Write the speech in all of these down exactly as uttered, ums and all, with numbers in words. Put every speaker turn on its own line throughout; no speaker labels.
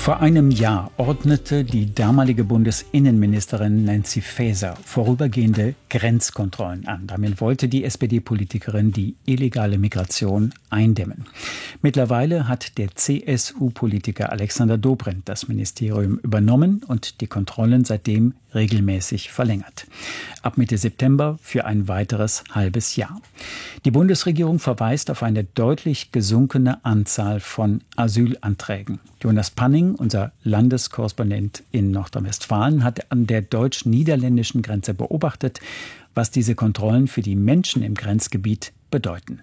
Vor einem Jahr ordnete die damalige Bundesinnenministerin Nancy Faeser vorübergehende Grenzkontrollen an. Damit wollte die S P D-Politikerin die illegale Migration eindämmen. Mittlerweile hat der C S U-Politiker Alexander Dobrindt das Ministerium übernommen und die Kontrollen seitdem regelmäßig verlängert. Ab Mitte September für ein weiteres halbes Jahr. Die Bundesregierung verweist auf eine deutlich gesunkene Anzahl von Asylanträgen. Jonas Panning, unser Landeskorrespondent in Nordrhein-Westfalen, hat an der deutsch-niederländischen Grenze beobachtet, was diese Kontrollen für die Menschen im Grenzgebiet bedeuten.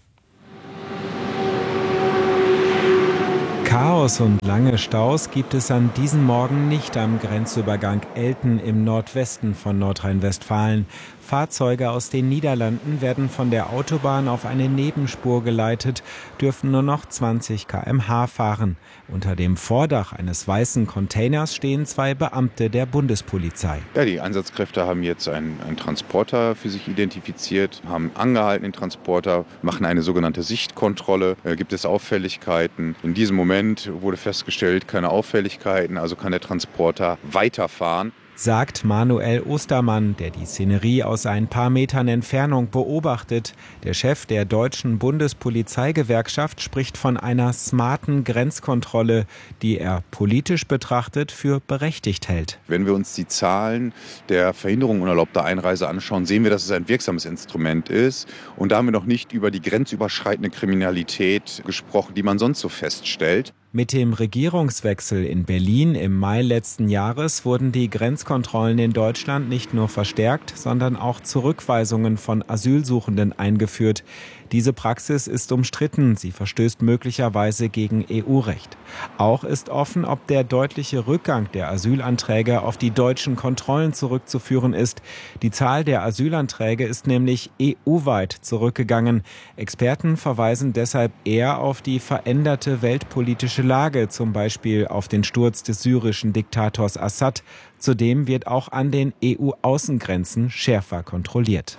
Chaos und lange Staus gibt es an diesem Morgen nicht am Grenzübergang Elten im Nordwesten von Nordrhein-Westfalen. Fahrzeuge aus den Niederlanden werden von der Autobahn auf eine Nebenspur geleitet, dürfen nur noch zwanzig Kilometer pro Stunde fahren. Unter dem Vordach eines weißen Containers stehen zwei Beamte der Bundespolizei.
Ja, die Einsatzkräfte haben jetzt einen, einen Transporter für sich identifiziert, haben angehalten den Transporter, machen eine sogenannte Sichtkontrolle. Äh, gibt es Auffälligkeiten? In diesem Moment wurde festgestellt, keine Auffälligkeiten, also kann der Transporter weiterfahren.
Sagt Manuel Ostermann, der die Szenerie aus ein paar Metern Entfernung beobachtet. Der Chef der deutschen Bundespolizeigewerkschaft spricht von einer smarten Grenzkontrolle, die er politisch betrachtet für berechtigt hält.
Wenn wir uns die Zahlen der Verhinderung unerlaubter Einreise anschauen, sehen wir, dass es ein wirksames Instrument ist. Und da haben wir noch nicht über die grenzüberschreitende Kriminalität gesprochen, die man sonst so feststellt.
Mit dem Regierungswechsel in Berlin im Mai letzten Jahres wurden die Grenzkontrollen in Deutschland nicht nur verstärkt, sondern auch Zurückweisungen von Asylsuchenden eingeführt. Diese Praxis ist umstritten, sie verstößt möglicherweise gegen E U-Recht. Auch ist offen, ob der deutliche Rückgang der Asylanträge auf die deutschen Kontrollen zurückzuführen ist. Die Zahl der Asylanträge ist nämlich E U-weit zurückgegangen. Experten verweisen deshalb eher auf die veränderte weltpolitische Lage, zum Beispiel auf den Sturz des syrischen Diktators Assad. Zudem wird auch an den E U-Außengrenzen schärfer kontrolliert.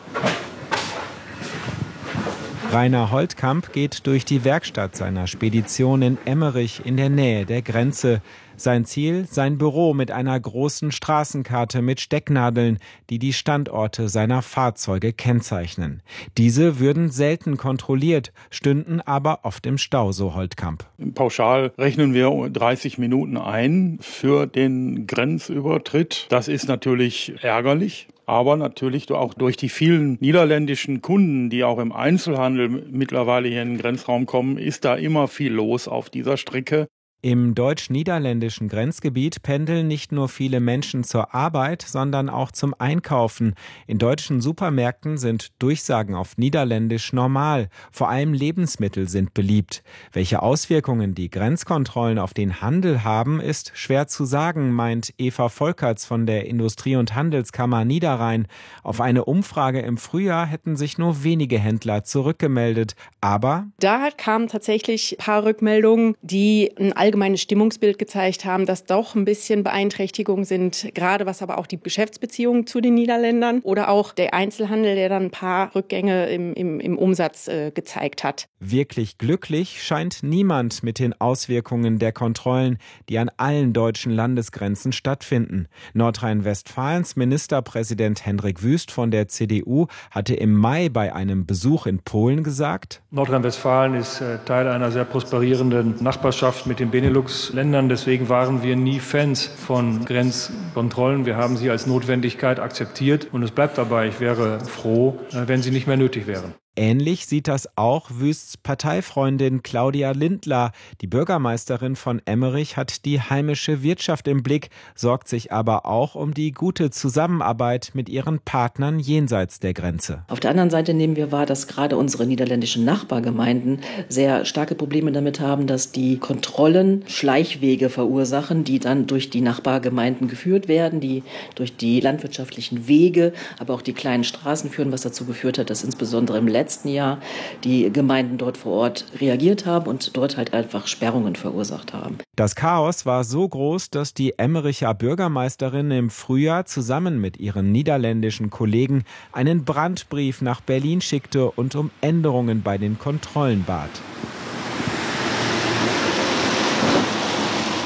Rainer Holtkamp geht durch die Werkstatt seiner Spedition in Emmerich in der Nähe der Grenze. Sein Ziel, sein Büro mit einer großen Straßenkarte mit Stecknadeln, die die Standorte seiner Fahrzeuge kennzeichnen. Diese würden selten kontrolliert, stünden aber oft im Stau, so Holtkamp.
Pauschal rechnen wir dreißig Minuten ein für den Grenzübertritt. Das ist natürlich ärgerlich. Aber natürlich auch durch die vielen niederländischen Kunden, die auch im Einzelhandel mittlerweile hier in den Grenzraum kommen, ist da immer viel los auf dieser Strecke.
Im deutsch-niederländischen Grenzgebiet pendeln nicht nur viele Menschen zur Arbeit, sondern auch zum Einkaufen. In deutschen Supermärkten sind Durchsagen auf Niederländisch normal. Vor allem Lebensmittel sind beliebt. Welche Auswirkungen die Grenzkontrollen auf den Handel haben, ist schwer zu sagen, meint Eva Volkerts von der Industrie- und Handelskammer Niederrhein. Auf eine Umfrage im Frühjahr hätten sich nur wenige Händler zurückgemeldet. Aber
da kamen tatsächlich ein paar Rückmeldungen, die ein allgemeines Stimmungsbild gezeigt haben, dass doch ein bisschen Beeinträchtigungen sind, gerade was aber auch die Geschäftsbeziehungen zu den Niederländern oder auch der Einzelhandel, der dann ein paar Rückgänge im, im, im Umsatz äh, gezeigt hat.
Wirklich glücklich scheint niemand mit den Auswirkungen der Kontrollen, die an allen deutschen Landesgrenzen stattfinden. Nordrhein-Westfalens Ministerpräsident Hendrik Wüst von der C D U hatte im Mai bei einem Besuch in Polen gesagt:
Nordrhein-Westfalen ist äh, Teil einer sehr prosperierenden Nachbarschaft mit den Benelux-Ländern. Deswegen waren wir nie Fans von Grenzkontrollen. Wir haben sie als Notwendigkeit akzeptiert und es bleibt dabei. Ich wäre froh, äh, wenn sie nicht mehr nötig wären.
Ähnlich sieht das auch Wüsts Parteifreundin Claudia Lindler. Die Bürgermeisterin von Emmerich hat die heimische Wirtschaft im Blick, sorgt sich aber auch um die gute Zusammenarbeit mit ihren Partnern jenseits der Grenze.
Auf der anderen Seite nehmen wir wahr, dass gerade unsere niederländischen Nachbargemeinden sehr starke Probleme damit haben, dass die Kontrollen Schleichwege verursachen, die dann durch die Nachbargemeinden geführt werden, die durch die landwirtschaftlichen Wege, aber auch die kleinen Straßen führen, was dazu geführt hat, dass insbesondere im letzten Jahr die Gemeinden dort vor Ort reagiert haben und dort halt einfach Sperrungen verursacht haben.
Das Chaos war so groß, dass die Emmericher Bürgermeisterin im Frühjahr zusammen mit ihren niederländischen Kollegen einen Brandbrief nach Berlin schickte und um Änderungen bei den Kontrollen bat.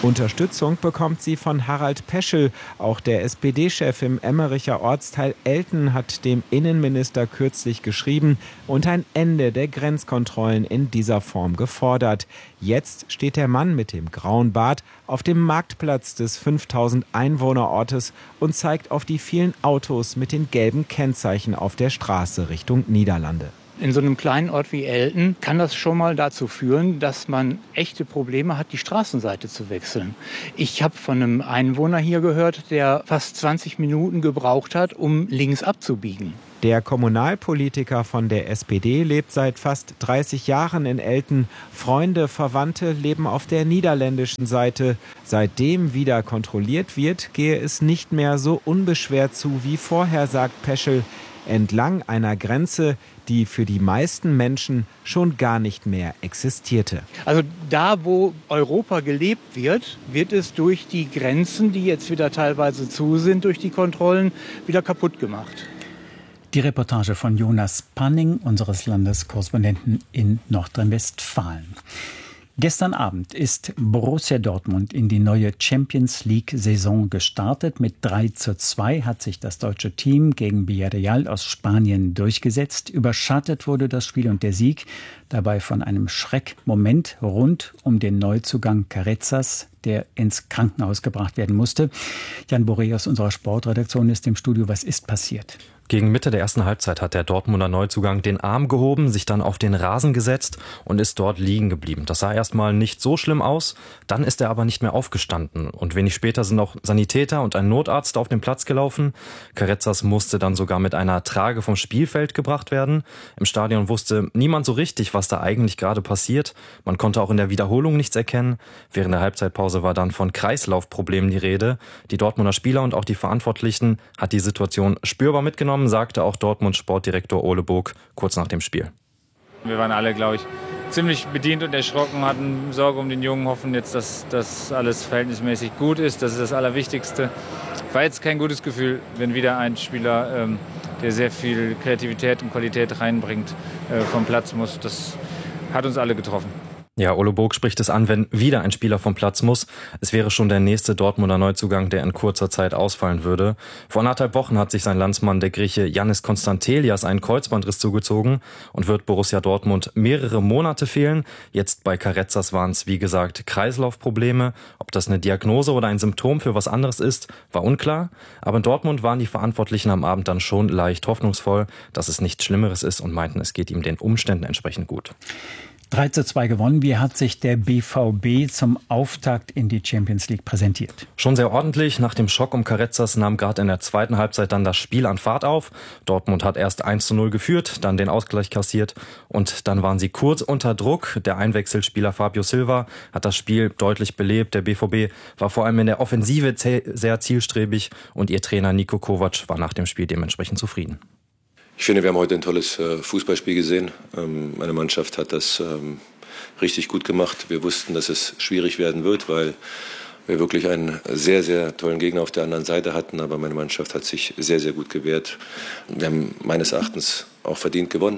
Unterstützung bekommt sie von Harald Peschel. Auch der S P D-Chef im Emmericher Ortsteil Elten hat dem Innenminister kürzlich geschrieben und ein Ende der Grenzkontrollen in dieser Form gefordert. Jetzt steht der Mann mit dem grauen Bart auf dem Marktplatz des fünftausend Einwohnerortes und zeigt auf die vielen Autos mit den gelben Kennzeichen auf der Straße Richtung Niederlande.
In so einem kleinen Ort wie Elten kann das schon mal dazu führen, dass man echte Probleme hat, die Straßenseite zu wechseln. Ich habe von einem Einwohner hier gehört, der fast zwanzig Minuten gebraucht hat, um links abzubiegen.
Der Kommunalpolitiker von der S P D lebt seit fast dreißig Jahren in Elten. Freunde, Verwandte leben auf der niederländischen Seite. Seitdem wieder kontrolliert wird, gehe es nicht mehr so unbeschwert zu wie vorher, sagt Peschel. Entlang einer Grenze, die für die meisten Menschen schon gar nicht mehr existierte.
Also da, wo Europa gelebt wird, wird es durch die Grenzen, die jetzt wieder teilweise zu sind, durch die Kontrollen, wieder kaputt gemacht.
Die Reportage von Jonas Panning, unseres Landeskorrespondenten in Nordrhein-Westfalen. Gestern Abend ist Borussia Dortmund in die neue Champions-League-Saison gestartet. Mit drei zu zwei hat sich das deutsche Team gegen Villarreal aus Spanien durchgesetzt. Überschattet wurde das Spiel und der Sieg dabei von einem Schreckmoment rund um den Neuzugang Carezas, der ins Krankenhaus gebracht werden musste. Jan Boré aus unserer Sportredaktion ist im Studio. Was ist passiert?
Gegen Mitte der ersten Halbzeit hat der Dortmunder Neuzugang den Arm gehoben, sich dann auf den Rasen gesetzt und ist dort liegen geblieben. Das sah erstmal nicht so schlimm aus, dann ist er aber nicht mehr aufgestanden. Und wenig später sind auch Sanitäter und ein Notarzt auf den Platz gelaufen. Carezas musste dann sogar mit einer Trage vom Spielfeld gebracht werden. Im Stadion wusste niemand so richtig, was da eigentlich gerade passiert. Man konnte auch in der Wiederholung nichts erkennen. Während der Halbzeitpause war dann von Kreislaufproblemen die Rede. Die Dortmunder Spieler und auch die Verantwortlichen hat die Situation spürbar mitgenommen, sagte auch Dortmunds Sportdirektor Ole Bog kurz nach dem Spiel.
Wir waren alle, glaube ich, ziemlich bedient und erschrocken, hatten Sorge um den Jungen, hoffen jetzt, dass das alles verhältnismäßig gut ist. Das ist das Allerwichtigste. War jetzt kein gutes Gefühl, wenn wieder ein Spieler, ähm, der sehr viel Kreativität und Qualität reinbringt, äh, vom Platz muss. Das hat uns alle getroffen.
Ja, Ole Bog spricht es an, wenn wieder ein Spieler vom Platz muss. Es wäre schon der nächste Dortmunder Neuzugang, der in kurzer Zeit ausfallen würde. Vor anderthalb Wochen hat sich sein Landsmann, der Grieche Yannis Konstantelias, einen Kreuzbandriss zugezogen und wird Borussia Dortmund mehrere Monate fehlen. Jetzt bei Carezas waren es, wie gesagt, Kreislaufprobleme. Ob das eine Diagnose oder ein Symptom für was anderes ist, war unklar. Aber in Dortmund waren die Verantwortlichen am Abend dann schon leicht hoffnungsvoll, dass es nichts Schlimmeres ist und meinten, es geht ihm den Umständen entsprechend gut.
drei zu zwei gewonnen. Wie hat sich der B V B zum Auftakt in die Champions League präsentiert?
Schon sehr ordentlich. Nach dem Schock um Carezas nahm gerade in der zweiten Halbzeit dann das Spiel an Fahrt auf. Dortmund hat erst eins zu null geführt, dann den Ausgleich kassiert und dann waren sie kurz unter Druck. Der Einwechselspieler Fabio Silva hat das Spiel deutlich belebt. Der B V B war vor allem in der Offensive sehr zielstrebig und ihr Trainer Niko Kovac war nach dem Spiel dementsprechend zufrieden.
Ich finde, wir haben heute ein tolles Fußballspiel gesehen. Meine Mannschaft hat das richtig gut gemacht. Wir wussten, dass es schwierig werden wird, weil wir wirklich einen sehr, sehr tollen Gegner auf der anderen Seite hatten. Aber meine Mannschaft hat sich sehr, sehr gut gewehrt. Wir haben meines Erachtens auch verdient gewonnen,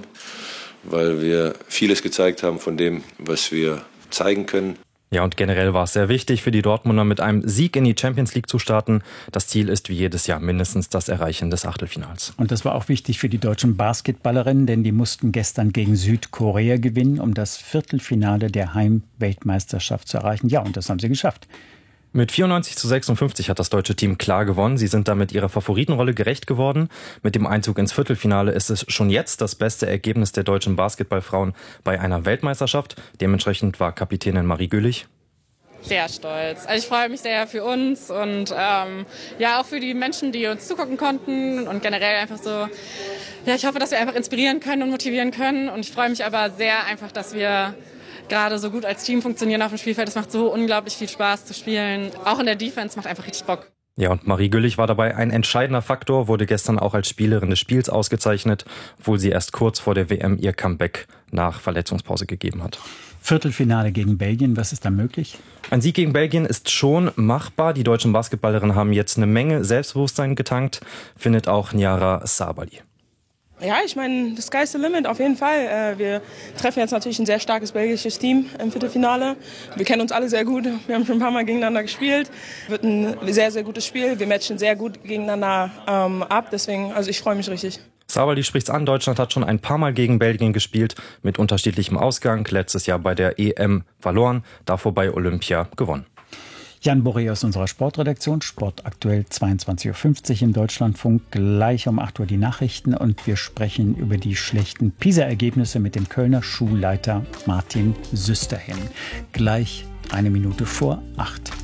weil wir vieles gezeigt haben von dem, was wir zeigen können.
Ja, und generell war es sehr wichtig für die Dortmunder, mit einem Sieg in die Champions League zu starten. Das Ziel ist wie jedes Jahr mindestens das Erreichen des Achtelfinals.
Und das war auch wichtig für die deutschen Basketballerinnen, denn die mussten gestern gegen Südkorea gewinnen, um das Viertelfinale der Heimweltmeisterschaft zu erreichen. Ja, und das haben sie geschafft.
Mit vierundneunzig zu sechsundfünfzig hat das deutsche Team klar gewonnen. Sie sind damit ihrer Favoritenrolle gerecht geworden. Mit dem Einzug ins Viertelfinale ist es schon jetzt das beste Ergebnis der deutschen Basketballfrauen bei einer Weltmeisterschaft. Dementsprechend war Kapitänin Marie Gülich
sehr stolz. Also ich freue mich sehr für uns und ähm, ja auch für die Menschen, die uns zugucken konnten und generell einfach so. Ja, ich hoffe, dass wir einfach inspirieren können und motivieren können. Und ich freue mich aber sehr einfach, dass wir gerade so gut als Team funktionieren auf dem Spielfeld. Es macht so unglaublich viel Spaß zu spielen. Auch in der Defense macht einfach richtig Bock.
Ja, und Marie Gülich war dabei ein entscheidender Faktor, wurde gestern auch als Spielerin des Spiels ausgezeichnet, obwohl sie erst kurz vor der W M ihr Comeback nach Verletzungspause gegeben hat.
Viertelfinale gegen Belgien, was ist da möglich?
Ein Sieg gegen Belgien ist schon machbar. Die deutschen Basketballerinnen haben jetzt eine Menge Selbstbewusstsein getankt, findet auch Nyara Sabali.
Ja, ich meine, das sky's the limit auf jeden Fall. Wir treffen jetzt natürlich ein sehr starkes belgisches Team im Viertelfinale. Wir kennen uns alle sehr gut. Wir haben schon ein paar Mal gegeneinander gespielt. Wird ein sehr, sehr gutes Spiel. Wir matchen sehr gut gegeneinander ähm, ab. Deswegen, also ich freue mich richtig.
Saberli spricht's an. Deutschland hat schon ein paar Mal gegen Belgien gespielt, mit unterschiedlichem Ausgang. Letztes Jahr bei der E M verloren, davor bei Olympia gewonnen.
Jan Boré aus unserer Sportredaktion, Sport aktuell zweiundzwanzig Uhr fünfzig im Deutschlandfunk, gleich um acht Uhr die Nachrichten und wir sprechen über die schlechten PISA-Ergebnisse mit dem Kölner Schulleiter Martin Süsterhin. Gleich eine Minute vor acht.